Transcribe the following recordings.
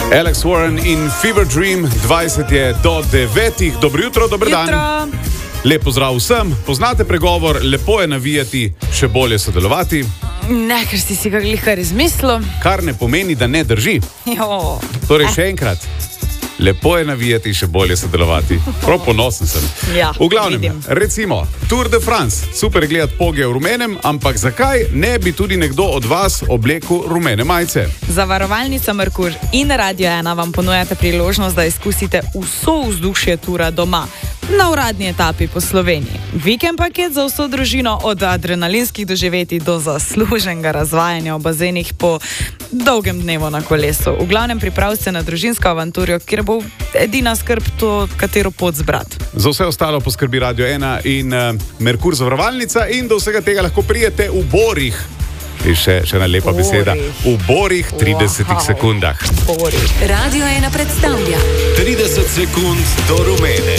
Alex Warren in Fever Dream, 20 je do 9. Dobro jutro, dober dan. Lep pozdrav vsem. Poznate pregovor, lepo je navijati, še bolje sodelovati? Ne, ker si ga glihar izmislil. Kar ne pomeni, da ne drži. Jo. Torej še enkrat. Lepo je navijati, še bolje sodelovati. Prav ponosen sem. Ja, v glavnem, vidim. recimo, Tour de France. Super gledati poge v rumenem, ampak zakaj ne bi tudi nekdo od vas oblekel rumene majice? Zavarovalnica Merkur in Radio 1 vam ponujate priložnost, da izkusite vso vzdušje tura doma. Na uradni etapi po Sloveniji. Vikend paket za vso družino, od adrenalinskih doživetij do zasluženega razvajanja v bazenih po dolgem dnevu na kolesu. V glavnem pripravite se na družinsko avanturijo, kjer bo edina skrb to, katero pot zbrati. Za vse ostalo poskrbi Radio 1 in Merkur zavarovalnica in do vsega tega lahko prijete v borih. In še ena lepa beseda. V borih 30 sekundah. Borih. Radio 1 predstavlja 30 sekund do rumene.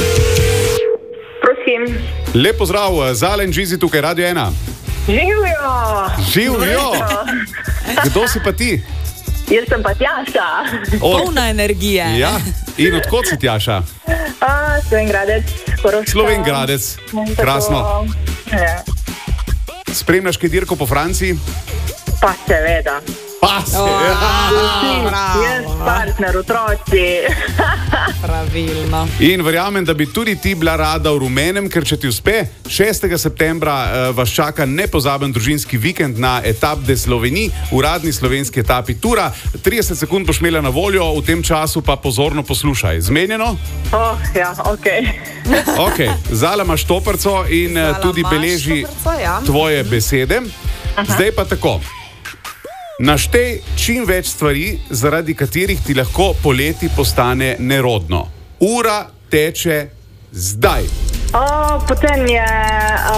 Prosim. Lep pozdrav, Zalen Džizi tukaj, Radio 1. Živjo! Živjo! Kdo si pa ti? Jaz sem pa Tjaša. Polna energije. Ja, in odkot si Tjaša? Slovengradec, Koroška. Slovengradec, krasno. Ja. Spremljaš kaj dirko po Franciji? Pa seveda. Pa se! Jaz, partner, otroci. Pravilno. In verjamem, da bi tudi ti bila rada v rumenem, ker če ti uspe, 6. septembra vas čaka nepozaben družinski vikend na Etape de Sloveniji, uradni slovenski etapi tura. 30 sekund boš imela na voljo, v tem času pa pozorno poslušaj. Zmenjeno? Ja, okej. Ok, Zala imaš toprco in tudi imaš beleži toprco, ja. tvoje besede. Zdaj pa tako. Naštej čim več stvari, zaradi katerih ti lahko poleti postane nerodno. Ura teče zdaj. Potem je